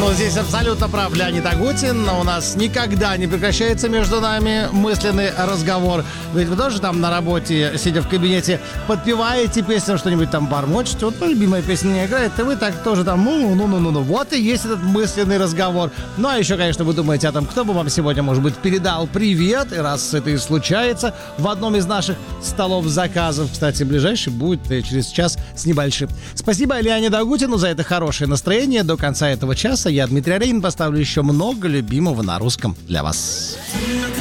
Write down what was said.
Здесь абсолютно прав Леонид Агутин. У нас никогда не прекращается между нами мысленный разговор. Ведь вы тоже там на работе, сидя в кабинете, подпеваете песню, что-нибудь там бормочете. Вот любимая песня не играет, и вы так тоже там ну. Вот и есть этот мысленный разговор. Ну, а еще, конечно, вы думаете о том, кто бы вам сегодня, может быть, передал привет. И раз это и случается в одном из наших столов заказов. Кстати, ближайший будет через час с небольшим. Спасибо Леониду Агутину за это хорошее настроение. До конца этого часа я, Дмитрий Олейник, поставлю еще много любимого на русском для вас.